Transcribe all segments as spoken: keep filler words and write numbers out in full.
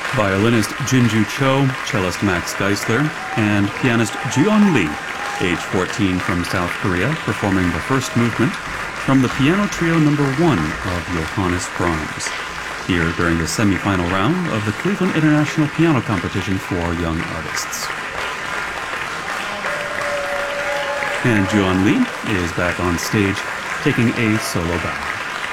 violinist Jinju Cho, cellist Max Geisler, and pianist Jeon Lee, age fourteen, from South Korea, performing the first movement from the Piano Trio Number One of Johannes Brahms, here during the semi-final round of the Cleveland International Piano Competition for Young Artists. And Jeon Lee is back on stage, taking a solo bow.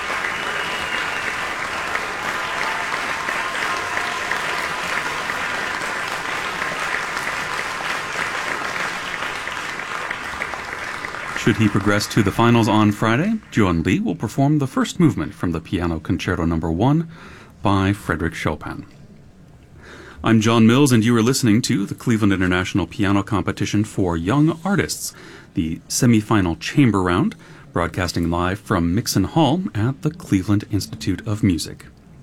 Should he progress to the finals on Friday, Jeon Lee will perform the first movement from the Piano Concerto Number One by Frédéric Chopin. I'm John Mills, and you are listening to the Cleveland International Piano Competition for Young Artists, the semifinal chamber round, broadcasting live from Mixon Hall at the Cleveland Institute of Music.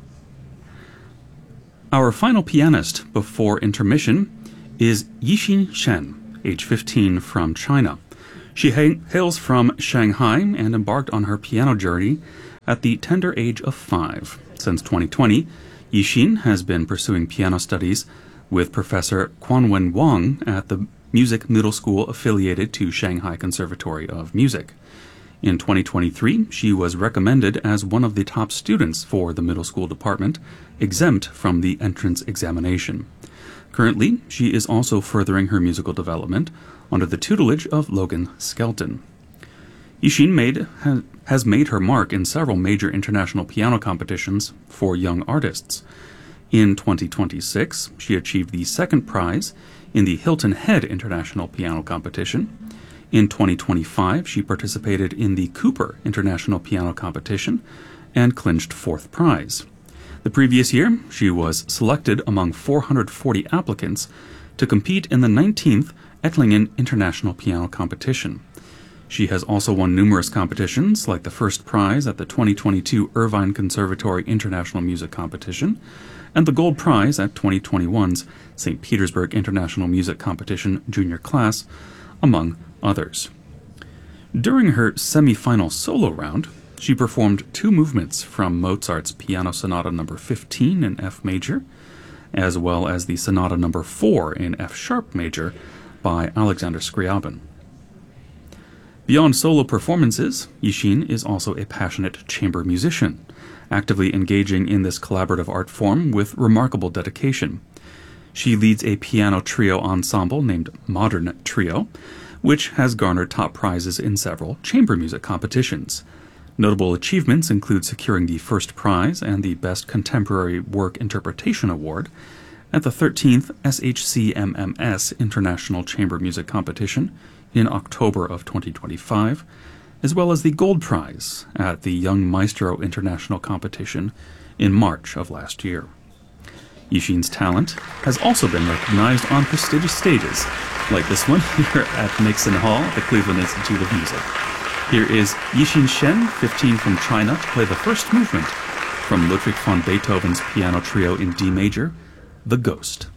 Our final pianist before intermission is Yixin Shen, age fifteen, from China. She ha- hails from Shanghai and embarked on her piano journey at the tender age of five. Since twenty twenty, Yixin has been pursuing piano studies with Professor Quanwen Wang at the Music Middle School affiliated to Shanghai Conservatory of Music. In twenty twenty-three, she was recommended as one of the top students for the middle school department, exempt from the entrance examination. Currently, she is also furthering her musical development under the tutelage of Logan Skelton. Yixin made, ha, has made her mark in several major international piano competitions for young artists. In twenty twenty-six, she achieved the second prize in the Hilton Head International Piano Competition. In twenty twenty-five, she participated in the Cooper International Piano Competition and clinched fourth prize. The previous year, she was selected among four hundred forty applicants to compete in the nineteenth Ettlingen International Piano Competition. She has also won numerous competitions, like the first prize at the twenty twenty-two Irvine Conservatory International Music Competition and the gold prize at twenty twenty-one's Saint Petersburg International Music Competition Junior Class, among others. During her semi-final solo round, she performed two movements from Mozart's Piano Sonata Number fifteen in F major, as well as the Sonata Number four in F sharp major by Alexander Scriabin. Beyond solo performances, Yixin is also a passionate chamber musician, actively engaging in this collaborative art form with remarkable dedication. She leads a piano trio ensemble named Modern Trio, which has garnered top prizes in several chamber music competitions. Notable achievements include securing the first prize and the Best Contemporary Work Interpretation Award at the thirteenth S H C M M S International Chamber Music Competition in October of twenty twenty-five, as well as the Gold Prize at the Young Maestro International Competition in March of last year. Yixin's talent has also been recognized on prestigious stages, like this one here at Mixon Hall at the Cleveland Institute of Music. Here is Yixin Shen, fifteen, from China, to play the first movement from Ludwig van Beethoven's Piano Trio in D major, The Ghost.